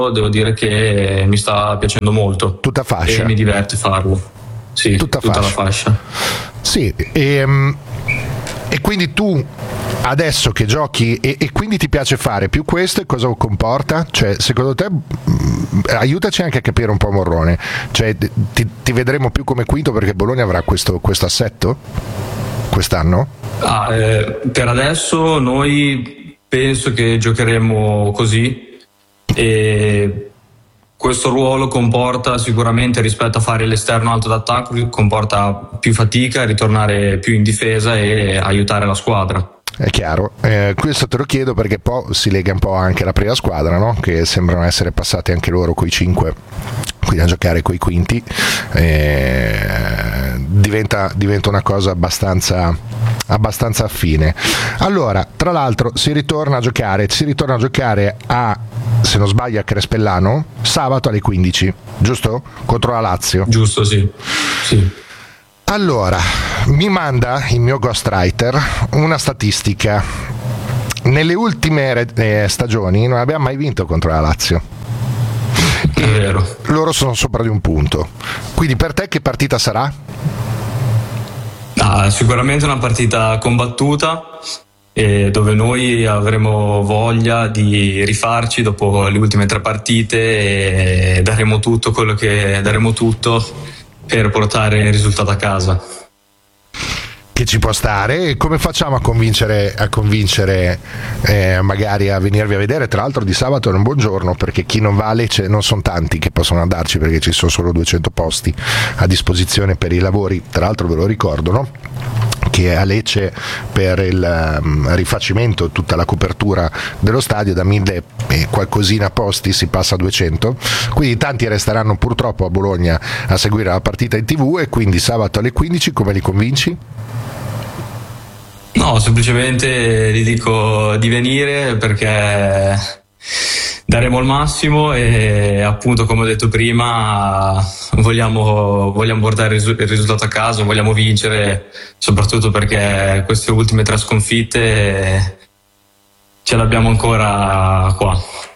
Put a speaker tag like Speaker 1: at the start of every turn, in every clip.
Speaker 1: devo dire che mi sta piacendo molto.
Speaker 2: Tutta fascia.
Speaker 1: E mi diverte farlo. Sì, tutta la fascia.
Speaker 2: Sì, e quindi tu adesso che giochi e quindi ti piace fare più questo, e cosa comporta? Cioè, secondo te, aiutaci anche a capire un po' Morrone, cioè ti vedremo più come quinto perché Bologna avrà questo assetto quest'anno?
Speaker 1: Per adesso noi penso che giocheremo così, e questo ruolo comporta sicuramente, rispetto a fare l'esterno alto d'attacco, comporta più fatica, ritornare più in difesa e aiutare la squadra.
Speaker 2: È chiaro, questo te lo chiedo perché poi si lega un po' anche alla prima squadra, no? Che sembrano essere passati anche loro coi 5, quindi a giocare coi quinti, diventa una cosa abbastanza affine. Allora, tra l'altro si ritorna a giocare a, se non sbaglio, a Crespellano sabato alle 15, giusto? Contro la Lazio.
Speaker 1: Giusto, sì.
Speaker 2: Allora, mi manda il mio ghostwriter una statistica. Nelle ultime stagioni non abbiamo mai vinto contro la Lazio.
Speaker 1: È vero.
Speaker 2: Loro sono sopra di un punto. Quindi per te che partita sarà?
Speaker 1: Sicuramente una partita combattuta, dove noi avremo voglia di rifarci dopo le ultime 3 partite e daremo tutto per portare il risultato a casa.
Speaker 2: Che ci può stare. E come facciamo a convincere magari a venirvi a vedere? Tra l'altro di sabato è un buon giorno, perché chi non va a Lecce non sono tanti che possono andarci, perché ci sono solo 200 posti a disposizione per i lavori. Tra l'altro ve lo ricordo, no? Che a Lecce per il rifacimento, tutta la copertura dello stadio, da 1000 e qualcosina posti si passa a 200, quindi tanti resteranno purtroppo a Bologna a seguire la partita in TV. E quindi sabato alle 15 come li convinci?
Speaker 1: No, semplicemente gli dico di venire perché daremo il massimo e, appunto, come ho detto prima, vogliamo portare il risultato a casa, vogliamo vincere, soprattutto perché queste ultime 3 sconfitte ce l'abbiamo ancora qua.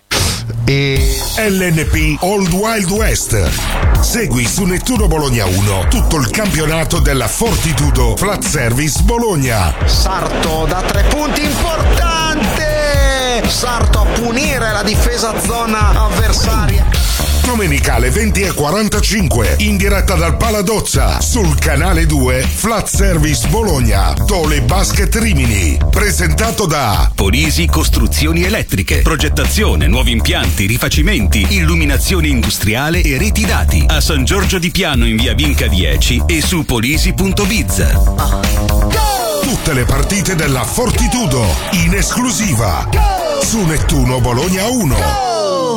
Speaker 3: LNP Old Wild West. Segui su Nettuno Bologna 1 tutto il campionato della Fortitudo Flat Service Bologna.
Speaker 4: Sarto da 3 punti, importante! Sarto a punire la difesa zona avversaria.
Speaker 3: Domenicale 20:45 in diretta dal Paladozza sul canale 2 Flat Service Bologna. Tole Basket Rimini, presentato da
Speaker 5: Polisi Costruzioni Elettriche, progettazione, nuovi impianti, rifacimenti, illuminazione industriale e reti dati a San Giorgio di Piano in via Vinca 10 e su polisi.biz.
Speaker 3: Tutte le partite della Fortitudo in esclusiva su Nettuno Bologna 1.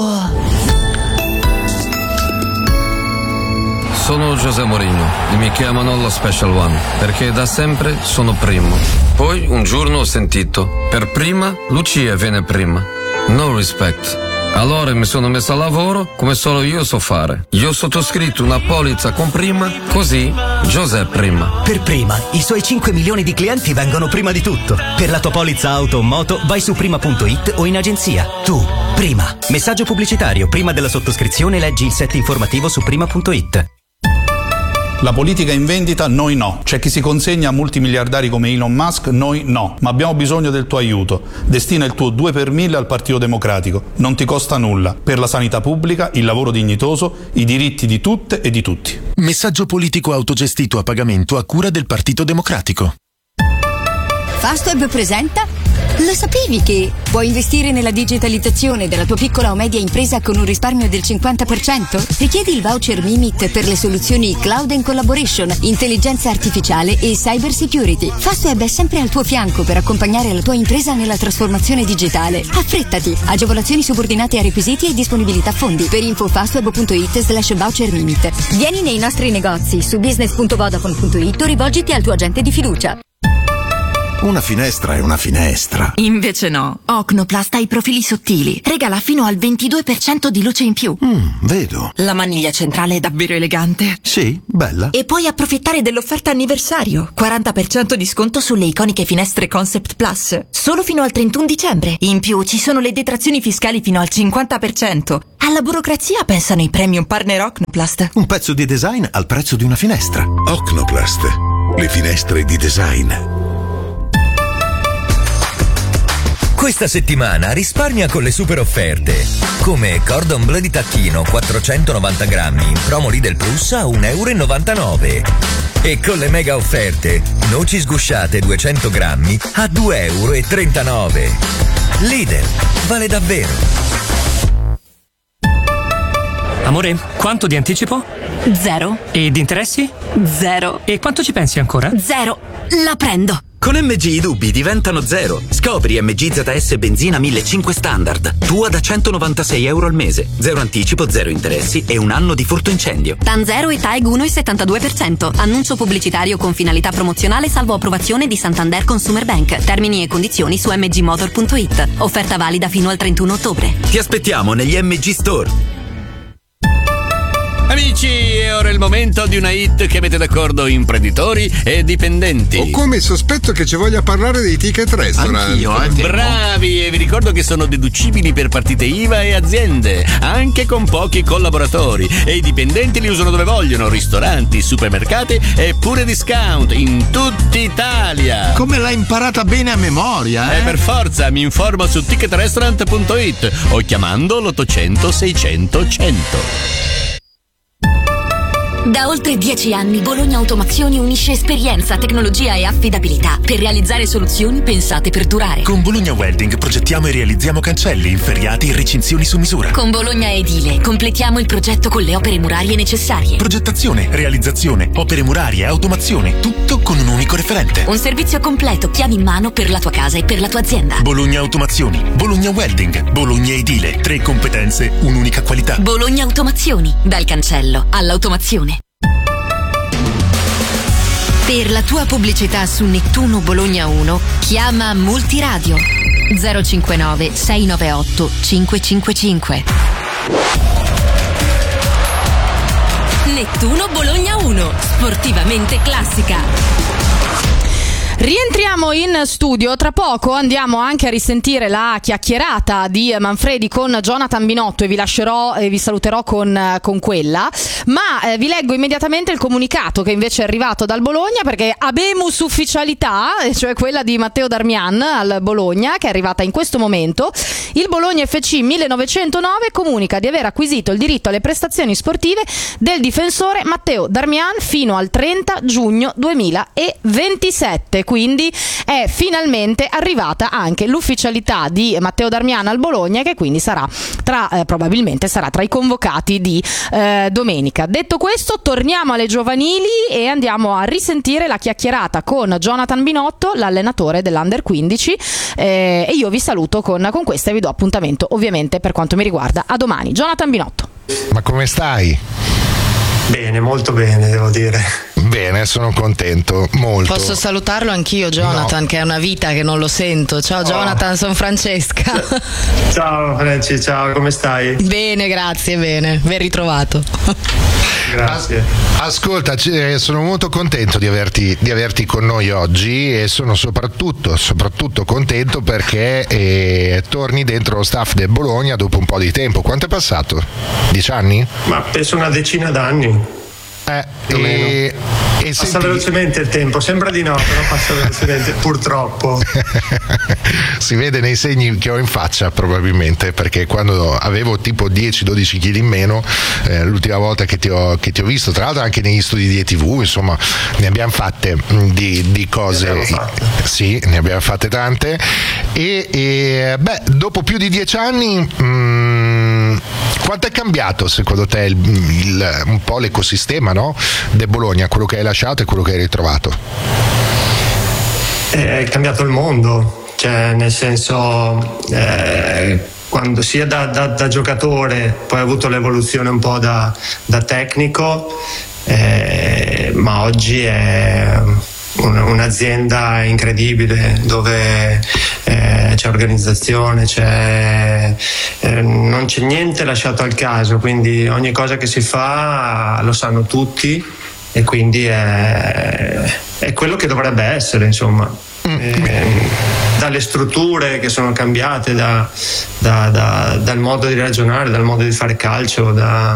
Speaker 6: Sono José Mourinho e mi chiamano lo Special One perché da sempre sono primo. Poi un giorno ho sentito: per prima Lucia viene prima. No respect. Allora mi sono messo a lavoro come solo io so fare. Io ho sottoscritto una polizza con prima, così José prima.
Speaker 7: Per prima, i suoi 5 milioni di clienti vengono prima di tutto. Per la tua polizza auto o moto vai su prima.it o in agenzia. Tu, prima. Messaggio pubblicitario: prima della sottoscrizione leggi il set informativo su prima.it.
Speaker 8: La politica in vendita, noi no. C'è chi si consegna a multimiliardari come Elon Musk, noi no. Ma abbiamo bisogno del tuo aiuto. Destina il tuo 2 per 1000 al Partito Democratico. Non ti costa nulla. Per la sanità pubblica, il lavoro dignitoso, i diritti di tutte e di tutti.
Speaker 9: Messaggio politico autogestito a pagamento a cura del Partito Democratico.
Speaker 10: Fastweb presenta. Lo sapevi che puoi investire nella digitalizzazione della tua piccola o media impresa con un risparmio del 50%? Richiedi il voucher Mimit per le soluzioni Cloud and Collaboration, intelligenza artificiale e cyber security. Fastweb è sempre al tuo fianco per accompagnare la tua impresa nella trasformazione digitale. Affrettati! Agevolazioni subordinate a requisiti e disponibilità fondi. Per info fastweb.it/voucher Mimit. Vieni nei nostri negozi su business.vodafone.it o rivolgiti al tuo agente di fiducia.
Speaker 11: Una finestra è una finestra.
Speaker 12: Invece no. Ocnoplast ha i profili sottili. Regala fino al 22% di luce in più.
Speaker 11: Vedo.
Speaker 12: La maniglia centrale è davvero elegante.
Speaker 11: Sì, bella.
Speaker 12: E puoi approfittare dell'offerta anniversario. 40% di sconto sulle iconiche finestre Concept Plus. Solo fino al 31 dicembre. In più ci sono le detrazioni fiscali fino al 50%. Alla burocrazia pensano i premium partner Ocnoplast.
Speaker 11: Un pezzo di design al prezzo di una finestra.
Speaker 3: Ocnoplast, le finestre di design.
Speaker 13: Questa settimana risparmia con le super offerte. Come Cordon Bleu di tacchino 490 grammi in promo Lidl Plus a €1,99. E con le mega offerte, noci sgusciate 200 grammi a €2,39. Lidl, vale davvero.
Speaker 14: Amore, quanto di anticipo?
Speaker 12: 0.
Speaker 14: E di interessi?
Speaker 12: 0.
Speaker 14: E quanto ci pensi ancora?
Speaker 12: 0. La prendo.
Speaker 15: Con MG i dubbi diventano 0. Scopri MG ZS benzina 1500 standard. Tua da €196 al mese. 0 anticipo, 0 interessi e 1 anno di furto incendio.
Speaker 16: TAN 0 e TAEG 1,72%. Annuncio pubblicitario con finalità promozionale salvo approvazione di Santander Consumer Bank. Termini e condizioni su mgmotor.it. Offerta valida fino al 31 ottobre.
Speaker 15: Ti aspettiamo negli MG Store.
Speaker 17: Amici, è ora il momento di una hit che mette d'accordo imprenditori e dipendenti.
Speaker 18: Ho come il sospetto che ci voglia parlare dei ticket restaurant.
Speaker 17: Anch'io. Bravi, e vi ricordo che sono deducibili per partite IVA e aziende, anche con pochi collaboratori. E i dipendenti li usano dove vogliono: ristoranti, supermercati e pure discount in tutta Italia.
Speaker 19: Come l'hai imparata bene a memoria, eh?
Speaker 17: Per forza, mi informo su ticketrestaurant.it o chiamando l'800 600 100.
Speaker 16: Da oltre 10 anni Bologna Automazioni unisce esperienza, tecnologia e affidabilità per realizzare soluzioni pensate per durare.
Speaker 9: Con Bologna Welding progettiamo e realizziamo cancelli, inferriati e recinzioni su misura.
Speaker 16: Con Bologna Edile completiamo il progetto con le opere murarie necessarie.
Speaker 9: Progettazione, realizzazione, opere murarie, automazione, tutto con un unico referente.
Speaker 16: Un servizio completo, chiavi in mano per la tua casa e per la tua azienda.
Speaker 9: Bologna Automazioni, Bologna Welding, Bologna Edile, 3 competenze, un'unica qualità.
Speaker 16: Bologna Automazioni, dal cancello all'automazione. Per la tua pubblicità su Nettuno Bologna 1, chiama Multiradio 059 698 555. Nettuno Bologna 1, sportivamente classica.
Speaker 20: Rientriamo in studio, tra poco andiamo anche a risentire la chiacchierata di Manfredi con Jonathan Binotto e vi lascerò e vi saluterò con quella, ma vi leggo immediatamente il comunicato che invece è arrivato dal Bologna, perché abemus ufficialità, cioè quella di Matteo Darmian al Bologna, che è arrivata in questo momento. Il Bologna FC 1909 comunica di aver acquisito il diritto alle prestazioni sportive del difensore Matteo Darmian fino al 30 giugno 2027. Quindi è finalmente arrivata anche l'ufficialità di Matteo Darmian al Bologna, che quindi sarà probabilmente sarà tra i convocati di domenica. Detto questo, torniamo alle giovanili e andiamo a risentire la chiacchierata con Jonathan Binotto, l'allenatore dell'Under 15, e io vi saluto con questa e vi do appuntamento ovviamente per quanto mi riguarda a domani. Jonathan Binotto.
Speaker 2: Ma come stai?
Speaker 21: Bene, molto bene, devo dire.
Speaker 2: Bene, sono contento, molto.
Speaker 20: Posso salutarlo anch'io, Jonathan, che è una vita che non lo sento. Ciao Jonathan, sono Francesca.
Speaker 21: Ciao Franci, ciao, come stai?
Speaker 20: Bene, grazie, bene, ben ritrovato.
Speaker 21: Grazie.
Speaker 2: Ascolta, sono molto contento di averti con noi oggi e sono soprattutto contento perché torni dentro lo staff del Bologna dopo un po' di tempo. Quanto è passato? 10 anni?
Speaker 21: Ma penso una decina d'anni. Passa velocemente il tempo, sembra di no, però passa velocemente, purtroppo.
Speaker 2: Si vede nei segni che ho in faccia probabilmente, perché quando avevo tipo 10-12 kg in meno, l'ultima volta che ti ho visto, tra l'altro anche negli studi di ETV, insomma ne abbiamo fatte di cose, sì, ne abbiamo fatte tante e dopo più di 10 anni quanto è cambiato secondo te un po' l'ecosistema, no? del Bologna, quello che hai lasciato e quello che hai ritrovato?
Speaker 21: È cambiato il mondo, cioè nel senso quando sia da giocatore, poi ha avuto l'evoluzione un po' da tecnico, ma oggi è un'azienda incredibile dove c'è organizzazione, non c'è niente lasciato al caso, quindi ogni cosa che si fa lo sanno tutti e quindi è quello che dovrebbe essere, insomma. Dalle strutture che sono cambiate, dal modo di ragionare, dal modo di fare calcio,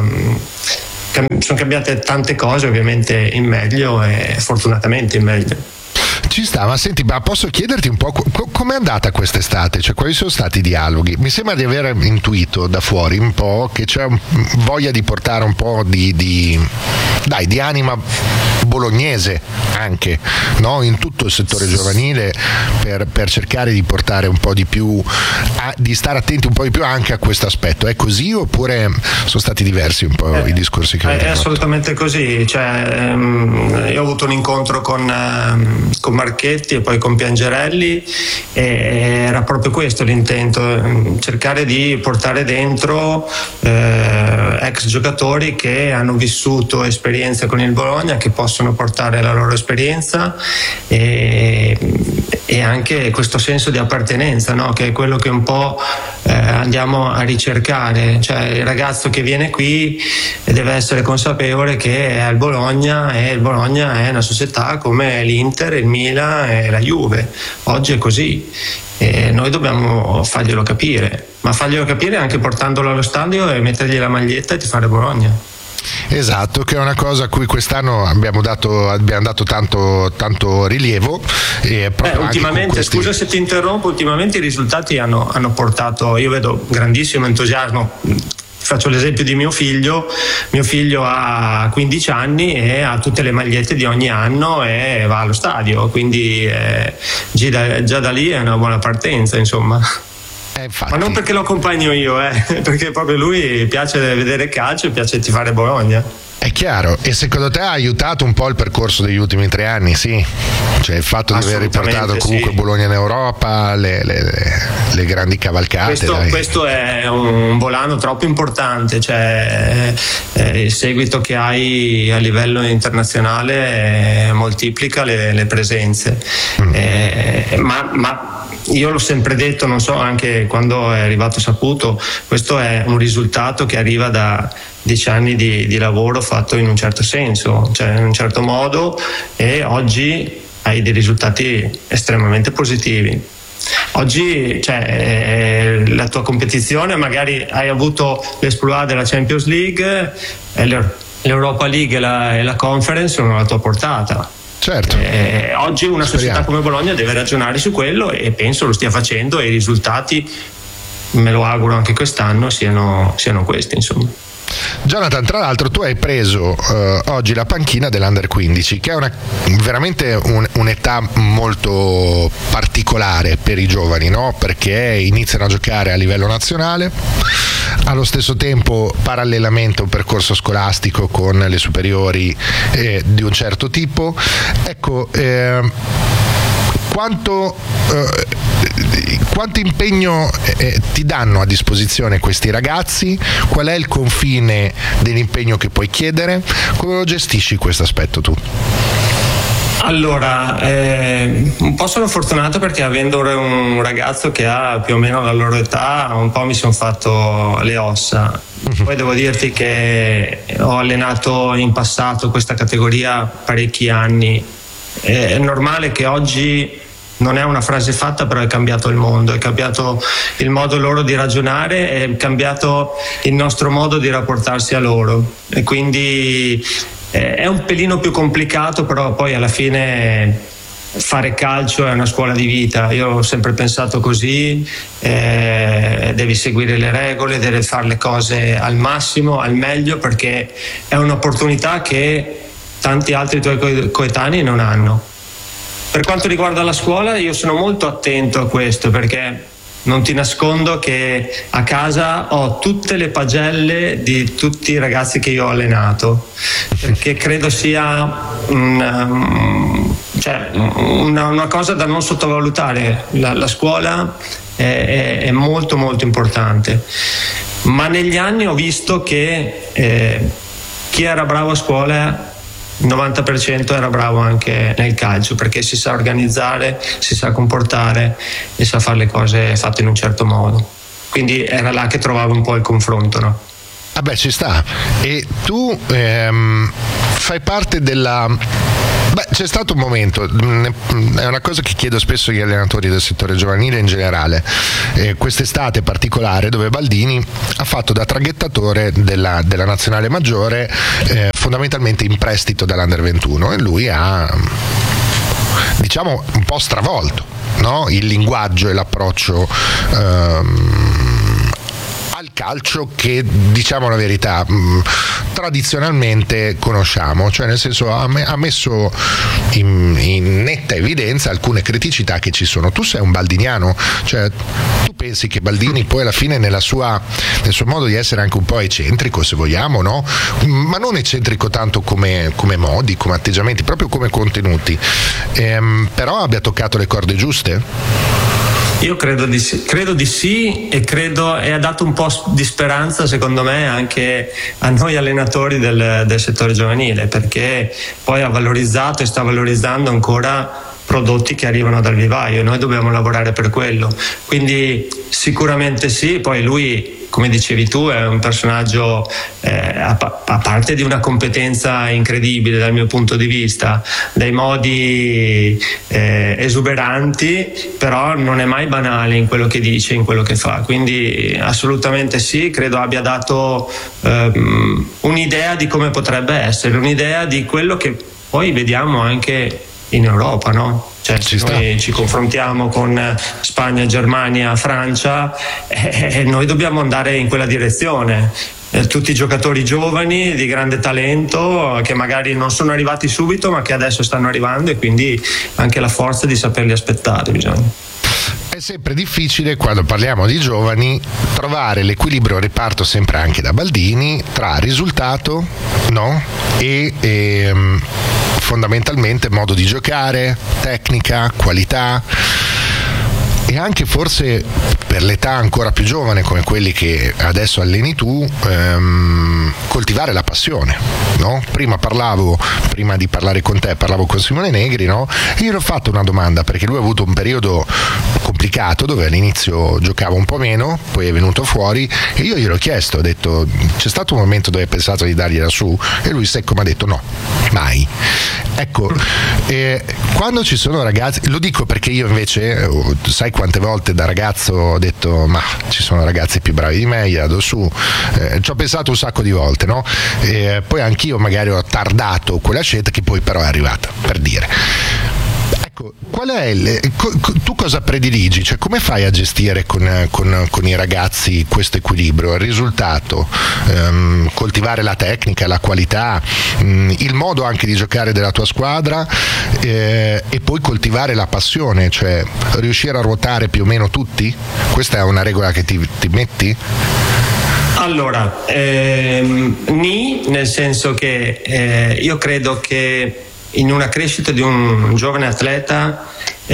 Speaker 21: sono cambiate tante cose, ovviamente in meglio e fortunatamente in meglio.
Speaker 2: Ci sta, ma senti, ma posso chiederti un po' com'è andata quest'estate? Cioè, quali sono stati i dialoghi? Mi sembra di aver intuito da fuori un po' che c'è voglia di portare un po' di anima bolognese anche, no? In tutto il settore giovanile per cercare di portare un po' di più, di stare attenti un po' di più anche a questo aspetto. È così oppure sono stati diversi un po' i discorsi che avete fatto?
Speaker 21: È assolutamente così, cioè, io ho avuto un incontro con Marchetti e poi con Piangerelli e era proprio questo l'intento, cercare di portare dentro ex giocatori che hanno vissuto esperienze con il Bologna, che possono portare la loro esperienza e anche questo senso di appartenenza, no? Che è quello che un po' andiamo a ricercare, cioè il ragazzo che viene qui deve essere consapevole che è al Bologna e il Bologna è una società come l'Inter, il Milan e la Juve. Oggi è così e noi dobbiamo farglielo capire, ma farglielo capire anche portandolo allo stadio e mettergli la maglietta e tifare Bologna.
Speaker 2: Esatto, che è una cosa a cui quest'anno abbiamo dato tanto rilievo. E
Speaker 21: ultimamente, scusa se ti interrompo, ultimamente i risultati hanno portato, io vedo grandissimo entusiasmo. Faccio l'esempio di mio figlio ha 15 anni e ha tutte le magliette di ogni anno e va allo stadio, quindi già da lì è una buona partenza, insomma. Ma non perché lo accompagno io, perché proprio lui piace vedere calcio e piace tifare Bologna.
Speaker 2: È chiaro, e secondo te ha aiutato un po' il percorso degli ultimi 3 anni, sì? Cioè il fatto di aver riportato comunque sì. Bologna in Europa, le grandi cavalcate.
Speaker 21: Questo è un volano troppo importante, cioè il seguito che hai a livello internazionale moltiplica le presenze. Ma io l'ho sempre detto, non so, anche quando è arrivato Saputo, questo è un risultato che arriva da 10 anni di lavoro fatto in un certo senso, cioè in un certo modo, e oggi hai dei risultati estremamente positivi. Oggi la tua competizione, magari hai avuto l'esploit della Champions League, l'Europa League e la Conference sono alla tua portata.
Speaker 2: Certo.
Speaker 21: Oggi una società come Bologna deve ragionare su quello e penso lo stia facendo e i risultati, me lo auguro anche quest'anno, siano questi, insomma.
Speaker 2: Jonathan, tra l'altro tu hai preso oggi la panchina dell'Under 15, che è veramente un'età molto particolare per i giovani, no? Perché iniziano a giocare a livello nazionale, allo stesso tempo parallelamente un percorso scolastico con le superiori di un certo tipo. Ecco, quanto impegno ti danno a disposizione questi ragazzi? Qual è il confine dell'impegno che puoi chiedere? Come lo gestisci questo aspetto tu?
Speaker 21: Allora, un po' sono fortunato perché avendo un ragazzo che ha più o meno la loro età, un po' mi sono fatto le ossa. Poi devo dirti che ho allenato in passato questa categoria parecchi anni. È normale che oggi, non è una frase fatta, però è cambiato il mondo, è cambiato il modo loro di ragionare, è cambiato il nostro modo di rapportarsi a loro e quindi è un pelino più complicato, però poi alla fine fare calcio è una scuola di vita. Io ho sempre pensato così, devi seguire le regole, devi fare le cose al massimo, al meglio, perché è un'opportunità che tanti altri tuoi coetanei non hanno. Per quanto riguarda la scuola, io sono molto attento a questo, perché non ti nascondo che a casa ho tutte le pagelle di tutti i ragazzi che io ho allenato, perché credo sia una cosa da non sottovalutare. La scuola è molto molto importante, ma negli anni ho visto che chi era bravo a scuola il 90% era bravo anche nel calcio, perché si sa organizzare, si sa comportare e sa fare le cose fatte in un certo modo. Quindi era là che trovavo un po' il confronto, no?
Speaker 2: Vabbè, ci sta. E tu fai parte della... Beh, c'è stato un momento, è una cosa che chiedo spesso agli allenatori del settore giovanile in generale, quest'estate particolare, dove Baldini ha fatto da traghettatore della nazionale maggiore, fondamentalmente in prestito dall'Under 21, e lui ha, diciamo, un po' stravolto, no? Il linguaggio e l'approccio al calcio che, diciamo la verità, tradizionalmente conosciamo, cioè nel senso ha messo in netta evidenza alcune criticità che ci sono. Tu sei un baldiniano, cioè tu pensi che Baldini poi alla fine nel suo modo di essere anche un po' eccentrico, se vogliamo, no? Ma non eccentrico tanto come modi, come atteggiamenti, proprio come contenuti, però abbia toccato le corde giuste?
Speaker 21: Io credo di sì e ha dato un po' di speranza, secondo me, anche a noi allenatori del settore giovanile, perché poi ha valorizzato e sta valorizzando ancora prodotti che arrivano dal vivaio e noi dobbiamo lavorare per quello. Quindi sicuramente sì. Poi lui, come dicevi tu, è un personaggio a parte di una competenza incredibile dal mio punto di vista, dai modi esuberanti, però non è mai banale in quello che dice, in quello che fa. Quindi assolutamente sì, credo abbia dato un'idea di come potrebbe essere, un'idea di quello che poi vediamo anche in Europa, no? Cioè, noi ci confrontiamo con Spagna, Germania, Francia, e noi dobbiamo andare in quella direzione. Tutti giocatori giovani di grande talento che magari non sono arrivati subito ma che adesso stanno arrivando, e quindi anche la forza di saperli aspettare bisogna.
Speaker 2: È sempre difficile, quando parliamo di giovani, trovare l'equilibrio, riparto sempre anche da Baldini, tra risultato, no? E fondamentalmente modo di giocare, tecnica, qualità, e anche forse per l'età ancora più giovane come quelli che adesso alleni tu, coltivare la passione, no? Prima di parlare con te parlavo con Simone Negri, no? E io gli ho fatto una domanda, perché lui ha avuto un periodo complicato dove all'inizio giocava un po' meno, poi è venuto fuori, e io gliel'ho chiesto, ho detto: c'è stato un momento dove hai pensato di dargliela su? E lui secco mi ha detto: no, mai. Ecco, quando ci sono ragazzi, lo dico perché io invece, sai quante volte da ragazzo ho detto: ma ci sono ragazzi più bravi di me, gliela do su, ci ho pensato un sacco di volte, no? Poi anch'io magari ho tardato quella scelta, che poi però è arrivata, per dire. Ecco, qual è tu cosa prediligi? Cioè, come fai a gestire con i ragazzi questo equilibrio, il risultato, coltivare la tecnica, la qualità, il modo anche di giocare della tua squadra, e poi coltivare la passione, cioè riuscire a ruotare più o meno tutti? Questa è una regola che ti metti?
Speaker 21: Allora, nel senso che io credo che in una crescita di un giovane atleta,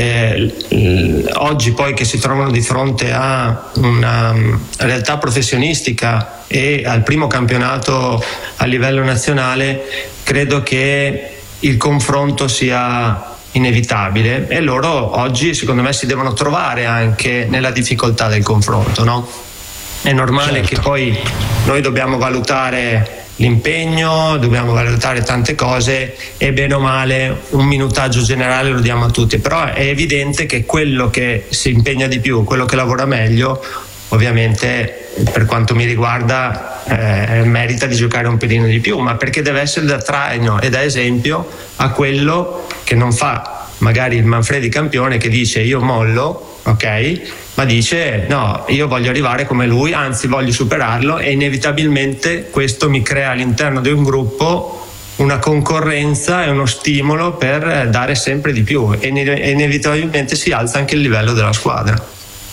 Speaker 21: oggi poi che si trovano di fronte a una realtà professionistica e al primo campionato a livello nazionale, credo che il confronto sia inevitabile, e loro oggi secondo me si devono trovare anche nella difficoltà del confronto, no? È normale, certo, che poi noi dobbiamo valutare l'impegno, dobbiamo valutare tante cose, e bene o male un minutaggio generale lo diamo a tutti, però è evidente che quello che si impegna di più, quello che lavora meglio, ovviamente per quanto mi riguarda merita di giocare un pelino di più, ma perché deve essere da traino e da esempio a quello che non fa magari il Manfredi campione, che dice: io mollo, ok, ma dice: no, io voglio arrivare come lui, anzi voglio superarlo, e inevitabilmente questo mi crea all'interno di un gruppo una concorrenza e uno stimolo per dare sempre di più, e inevitabilmente si alza anche il livello della squadra.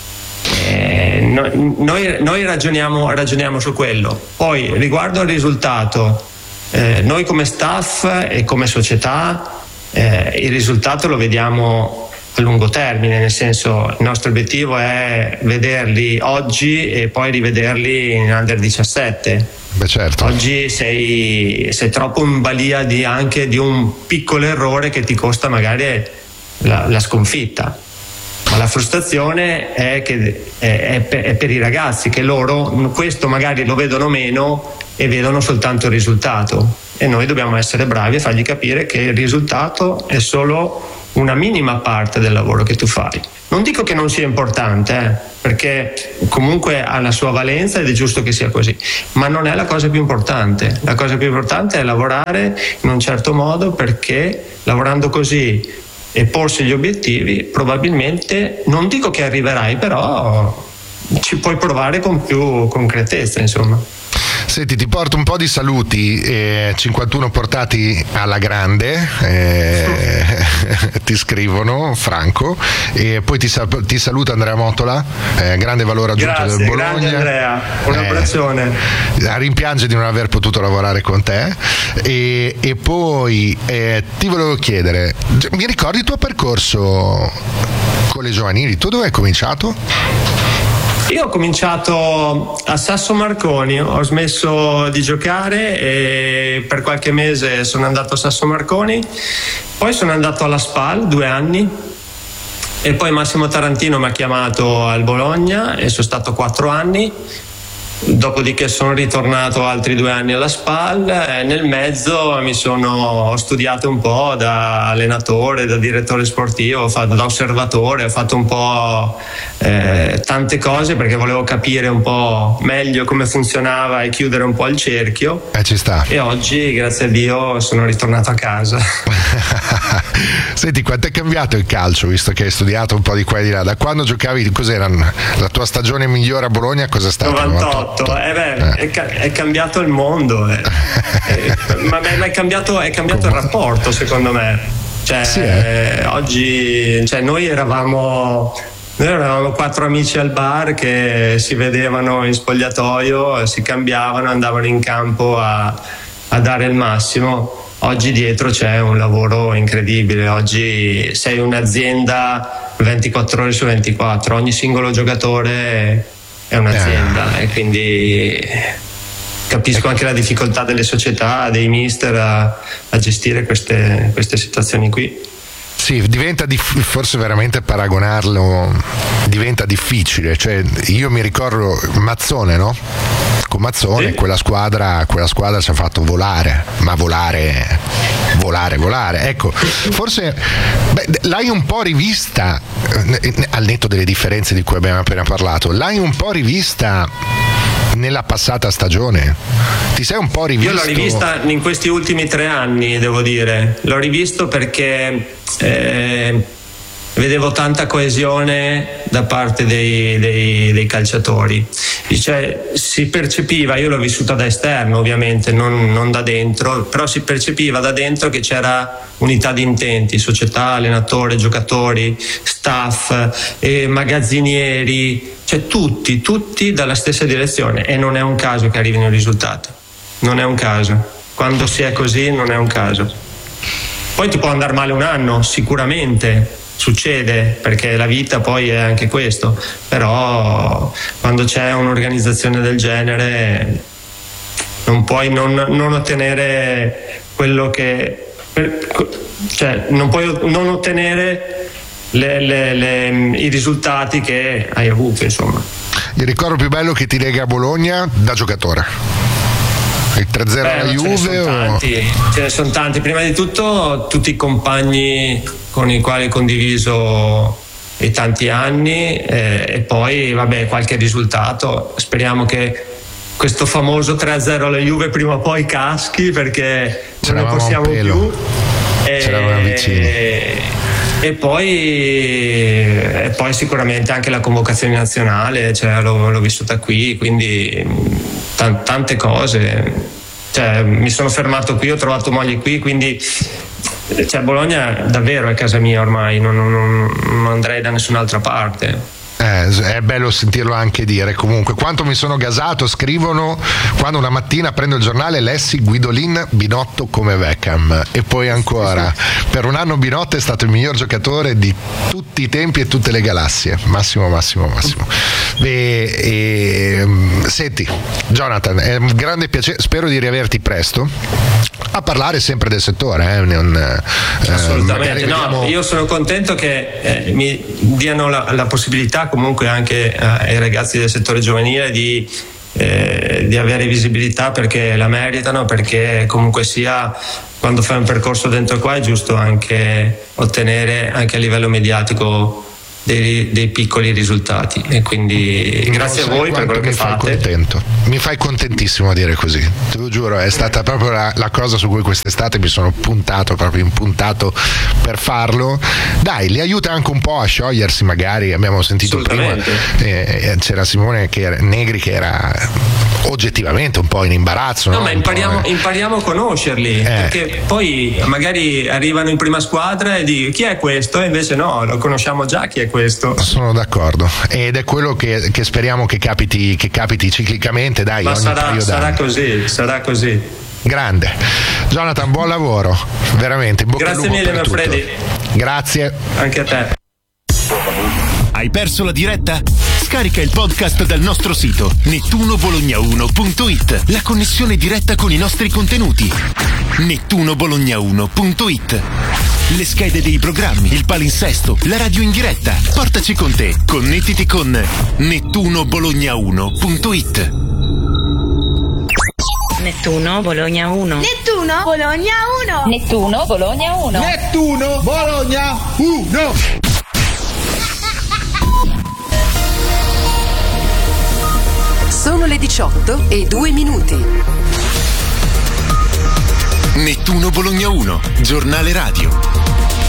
Speaker 21: Noi ragioniamo su quello. Poi riguardo al risultato, noi come staff e come società, il risultato lo vediamo a lungo termine, nel senso, il nostro obiettivo è vederli oggi e poi rivederli in Under 17.
Speaker 2: Beh, certo.
Speaker 21: Oggi sei troppo in balia anche di un piccolo errore che ti costa magari la sconfitta. Ma la frustrazione è per i ragazzi, che loro questo magari lo vedono meno e vedono soltanto il risultato, e noi dobbiamo essere bravi a fargli capire che il risultato è solo una minima parte del lavoro che tu fai. Non dico che non sia importante, perché comunque ha la sua valenza ed è giusto che sia così, ma non è la cosa più importante. La cosa più importante è lavorare in un certo modo, perché lavorando così e porsi gli obiettivi, probabilmente, non dico che arriverai, però ci puoi provare con più concretezza, insomma.
Speaker 2: Senti, ti porto un po' di saluti, 51 portati alla grande, ti scrivono, Franco, e poi ti saluta Andrea Motola, grande valore aggiunto.
Speaker 21: Grazie,
Speaker 2: del Bologna.
Speaker 21: grande Andrea, un abbraccione.
Speaker 2: Rimpiange di non aver potuto lavorare con te, e poi ti volevo chiedere, mi ricordi il tuo percorso con le giovanili? Tu dove hai cominciato?
Speaker 21: Io ho cominciato a Sasso Marconi, ho smesso di giocare e per qualche mese sono andato a Sasso Marconi, poi sono andato alla SPAL 2 anni e poi Massimo Tarantino mi ha chiamato al Bologna e sono stato 4 anni. Dopodiché sono ritornato altri 2 anni alla SPAL e nel mezzo ho studiato un po' da allenatore, da direttore sportivo, da osservatore, ho fatto un po' tante cose perché volevo capire un po' meglio come funzionava e chiudere un po' il cerchio.
Speaker 2: Ci sta.
Speaker 21: E oggi, grazie a Dio, sono ritornato a casa.
Speaker 2: Senti, quanto è cambiato il calcio, visto che hai studiato un po' di qua e di là? Da quando giocavi, cos'era la tua stagione migliore a Bologna? Cosa è stato?
Speaker 21: 98. È cambiato il mondo, ma è cambiato il rapporto, secondo me. Oggi, noi eravamo 4 amici al bar che si vedevano in spogliatoio, si cambiavano, andavano in campo a dare il massimo. Oggi dietro c'è un lavoro incredibile, oggi sei un'azienda 24 ore su 24, ogni singolo giocatore è un'azienda e quindi capisco anche la difficoltà delle società, dei mister a gestire queste situazioni qui.
Speaker 2: Sì, diventa forse veramente paragonarlo diventa difficile, cioè io mi ricordo Mazzone, no? Con Mazzone, sì. quella squadra ci ha fatto volare, ma volare, ecco, forse l'hai un po' rivista, al netto delle differenze di cui abbiamo appena parlato, l'hai un po' rivista nella passata stagione? Ti sei un po' rivisto?
Speaker 21: Io l'ho rivista in questi ultimi 3 anni, devo dire. L'ho rivisto perché vedevo tanta coesione da parte dei calciatori. Cioè, si percepiva, io l'ho vissuta da esterno ovviamente, non da dentro, però si percepiva da dentro che c'era unità di intenti, società, allenatore, giocatori, staff, magazzinieri, cioè tutti dalla stessa direzione, e non è un caso che arrivino i risultati, non è un caso, quando si è così non è un caso. Poi ti può andare male un anno, sicuramente succede, perché la vita poi è anche questo, però quando c'è un'organizzazione del genere non puoi non ottenere quello che cioè non puoi non ottenere i risultati che hai avuto, insomma.
Speaker 2: Il ricordo più bello che ti lega a Bologna da giocatore? Il 3-0 alla Juve?
Speaker 21: Ce ne sono tanti. Prima di tutto tutti i compagni con i quali ho condiviso i tanti anni, e poi qualche risultato. Speriamo che questo famoso 3-0 alla Juve prima o poi caschi, perché non ne possiamo più.
Speaker 2: C'eravamo vicini.
Speaker 21: E poi sicuramente anche la convocazione nazionale, l'ho vissuta qui, quindi tante cose. Mi sono fermato qui, ho trovato moglie qui, quindi Bologna davvero è casa mia ormai, non andrei da nessun'altra parte.
Speaker 2: È bello sentirlo anche dire. Comunque, quanto mi sono gasato, scrivono, quando una mattina prendo il giornale lessi Guidolin Binotto come Beckham. E poi ancora, per un anno Binotto è stato il miglior giocatore di tutti i tempi e tutte le galassie. Massimo. Senti, Jonathan, è un grande piacere, spero di riaverti presto a parlare sempre del settore.
Speaker 21: Assolutamente, io sono contento che mi diano la possibilità comunque anche ai ragazzi del settore giovanile di avere visibilità, perché la meritano, perché comunque sia, quando fai un percorso dentro qua è giusto anche ottenere anche a livello mediatico dei piccoli risultati, e quindi grazie a voi per quello che fate.
Speaker 2: Mi fai contentissimo a dire così, te lo giuro, è stata proprio la cosa su cui quest'estate mi sono impuntato per farlo. Dai, li aiuta anche un po' a sciogliersi, magari. Abbiamo sentito prima c'era Simone Negri che era oggettivamente un po' in imbarazzo.
Speaker 21: No, ma impariamo a conoscerli, perché poi magari arrivano in prima squadra e dicono chi è questo, e invece no, lo conosciamo già chi è questo.
Speaker 2: Sono d'accordo, ed è quello che speriamo che capiti ciclicamente, dai.
Speaker 21: Ma sarà così.
Speaker 2: Grande. Jonathan, buon lavoro, veramente.
Speaker 21: Grazie mille, Manfredi.
Speaker 2: Grazie.
Speaker 21: Anche a te.
Speaker 9: Hai perso la diretta? Scarica il podcast dal nostro sito nettunobologna1.it. La connessione diretta con i nostri contenuti. nettunobologna1.it. Le schede dei programmi, il palinsesto, la radio in diretta. Portaci con te. Connettiti con nettunobologna1.it.
Speaker 1: Nettuno Bologna 1.
Speaker 22: Nettuno Bologna 1.
Speaker 1: Nettuno Bologna 1.
Speaker 22: Nettuno Bologna 1.
Speaker 23: Sono le 18:02.
Speaker 9: Nettuno Bologna 1, giornale radio.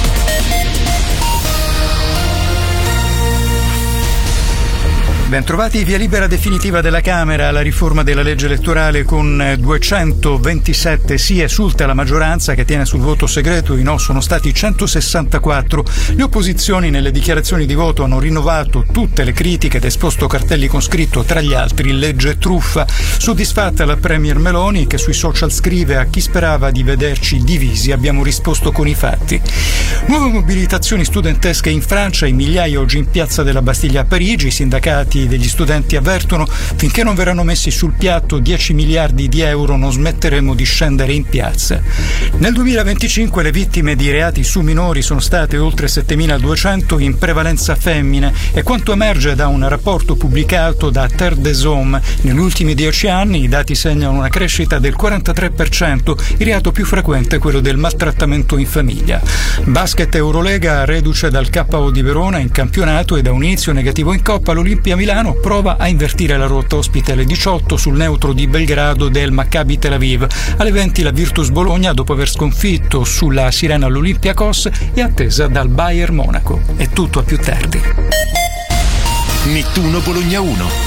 Speaker 24: Bentrovati, via libera definitiva della Camera alla riforma della legge elettorale con 227 sì, esulta la maggioranza che tiene sul voto segreto, i no sono stati 164. Le opposizioni nelle dichiarazioni di voto hanno rinnovato tutte le critiche ed esposto cartelli con scritto, tra gli altri, legge truffa. Soddisfatta la Premier Meloni, che sui social scrive: a chi sperava di vederci divisi abbiamo risposto con i fatti. Nuove mobilitazioni studentesche in Francia, in migliaia oggi in piazza della Bastiglia a Parigi. I sindacati degli studenti avvertono: finché non verranno messi sul piatto 10 miliardi di euro non smetteremo di scendere in piazza. Nel 2025 le vittime di reati su minori sono state oltre 7.200, in prevalenza femmine, e quanto emerge da un rapporto pubblicato da Terre des Hommes, negli ultimi 10 anni i dati segnano una crescita del 43%, il reato più frequente è quello del maltrattamento in famiglia. Basket Eurolega, reduce dal KO di Verona in campionato e da un inizio negativo in Coppa, l'Olimpia Milano prova a invertire la rotta, ospite alle 18 sul neutro di Belgrado del Maccabi Tel Aviv. Alle 20 la Virtus Bologna, dopo aver sconfitto sulla Sirena all'Olympiakos, è attesa dal Bayern Monaco. È tutto a più tardi.
Speaker 9: Nettuno Bologna 1.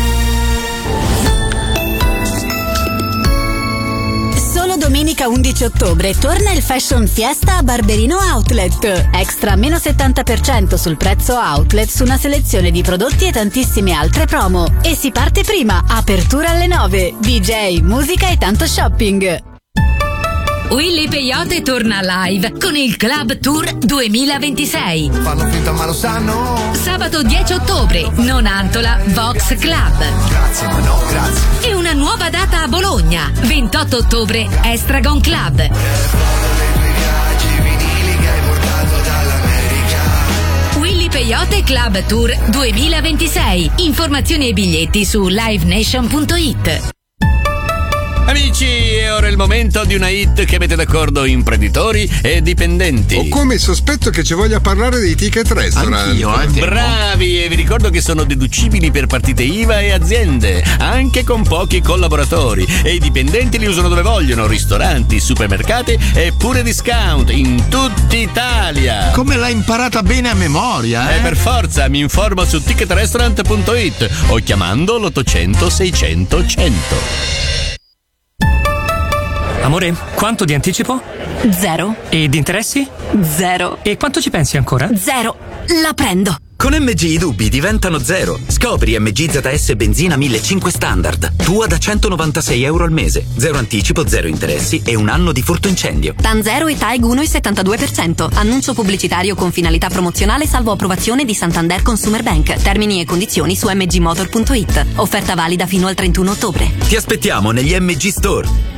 Speaker 22: Domenica 11 ottobre torna il Fashion Fiesta a Barberino Outlet. Extra meno 70% sul prezzo outlet su una selezione di prodotti e tantissime altre promo. E si parte prima, apertura alle 9. DJ, musica e tanto shopping.
Speaker 12: Willy Peyote torna live con il Club Tour 2026.
Speaker 25: Fanno finta ma lo sanno.
Speaker 12: Sabato 10 ottobre, Nonantola Vox Club.
Speaker 25: Grazie ma no grazie.
Speaker 12: E una nuova data a Bologna, 28 ottobre, Estragon Club. Willy Peyote Club Tour 2026. Informazioni e biglietti su livenation.it.
Speaker 17: Amici, è ora il momento di una hit che mette d'accordo imprenditori e dipendenti.
Speaker 18: Ho come il sospetto che ci voglia parlare dei ticket restaurant.
Speaker 17: Anch'io. Bravi, e vi ricordo che sono deducibili per partite IVA e aziende, anche con pochi collaboratori. E i dipendenti li usano dove vogliono: ristoranti, supermercati e pure discount in tutta Italia.
Speaker 19: Come l'hai imparata bene a memoria,
Speaker 17: Per forza, mi informo su ticketrestaurant.it o chiamando l'800 600 100.
Speaker 14: Amore, quanto di anticipo?
Speaker 16: 0.
Speaker 14: E di interessi?
Speaker 16: 0.
Speaker 14: E quanto ci pensi ancora?
Speaker 16: 0. La prendo.
Speaker 15: Con MG i dubbi diventano zero. Scopri MG ZS benzina 1500 standard. Tua da 196 euro al mese. Zero anticipo, zero interessi e un anno di furto incendio.
Speaker 16: TAN 0 e TAEG 1,72%. Annuncio pubblicitario con finalità promozionale salvo approvazione di Santander Consumer Bank. Termini e condizioni su mgmotor.it. Offerta valida fino al 31 ottobre.
Speaker 15: Ti aspettiamo negli MG Store.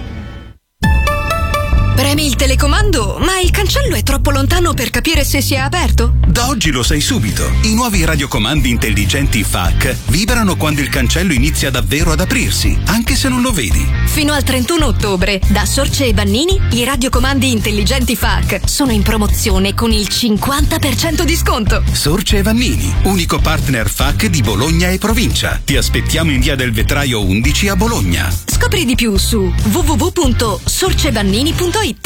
Speaker 4: Premi il telecomando, ma il cancello è troppo lontano per capire se si è aperto?
Speaker 9: Da oggi lo sai subito. I nuovi radiocomandi intelligenti FAC vibrano quando il cancello inizia davvero ad aprirsi, anche se non lo vedi.
Speaker 4: Fino al 31 ottobre, da Sorce e Vannini, i radiocomandi intelligenti FAC sono in promozione con il 50% di sconto.
Speaker 9: Sorce e Vannini, unico partner FAC di Bologna e provincia. Ti aspettiamo in via del Vetraio 11 a Bologna.
Speaker 4: Scopri di più su www.sorcevannini.it.